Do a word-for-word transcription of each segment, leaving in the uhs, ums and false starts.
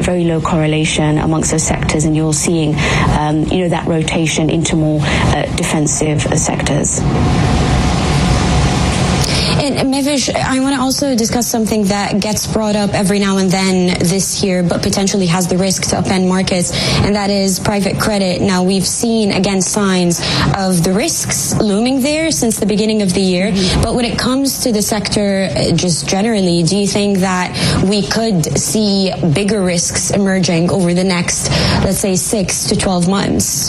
very low correlation amongst those sectors, and you're seeing, um, you know, that rotation into more uh, defensive uh, sectors. And Mehvesh, I want to also discuss something that gets brought up every now and then this year, but potentially has the risk to upend markets, and that is private credit. Now, we've seen, again, signs of the risks looming there since the beginning of the year. Mm-hmm. But when it comes to the sector, just generally, do you think that we could see bigger risks emerging over the next, let's say, six to twelve months?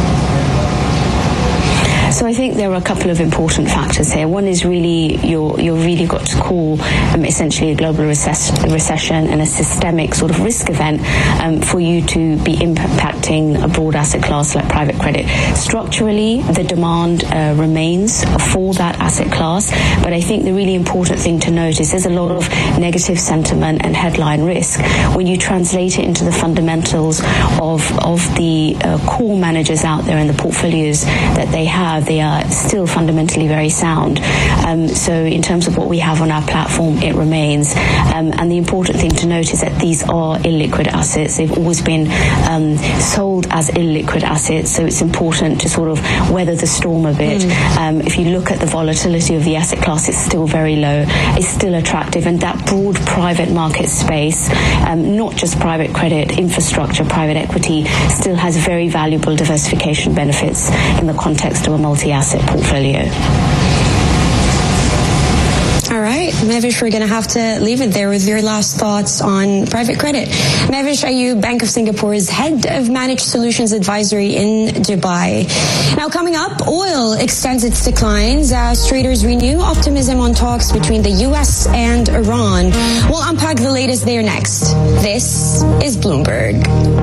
So I think there are a couple of important factors here. One is really you're you're really got to call um, essentially a global recess- recession and a systemic sort of risk event um, for you to be impacting a broad asset class like private credit. Structurally, the demand uh, remains for that asset class, but I think the really important thing to note is there's a lot of negative sentiment and headline risk. When you translate it into the fundamentals of of the uh, core managers out there and the portfolios that they have, they are still fundamentally very sound. Um, so in terms of what we have on our platform, it remains. Um, and the important thing to note is that these are illiquid assets. They've always been um, sold as illiquid assets, so it's important to sort of weather the storm a bit. Mm. Um, if you look at the volatility of the asset class, it's still very low. It's still attractive, and that broad private market space, um, not just private credit, infrastructure, private equity, still has very valuable diversification benefits in the context of a multi-asset portfolio. All right, Mehvesh, we're going to have to leave it there with your last thoughts on private credit. Mehvesh Ayub, Bank of Singapore's Head of Managed Solutions Advisory in Dubai. Now, coming up, oil extends its declines as traders renew optimism on talks between the U S and Iran. We'll unpack the latest there next. This is Bloomberg.